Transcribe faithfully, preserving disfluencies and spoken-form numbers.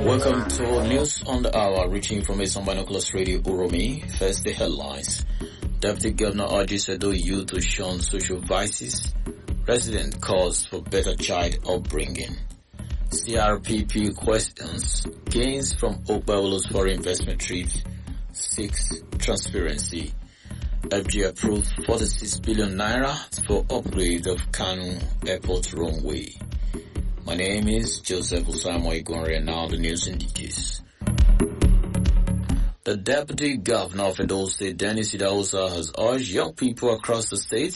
Welcome to News on the Hour, reaching from Mason Binoculars Radio Uromi. First, the headlines. Deputy Governor urges Edo youth to shun social vices. President calls for better child upbringing. C R P P questions gains from Okpebholo's foreign investment trip. Six, transparency. F G approved forty-six billion naira for upgrade of Kanu Airport runway. My name is Joseph Usamo Igwanre, and now the news in details. The Deputy Governor of Edo State, Dennis Idahosa, has urged young people across the state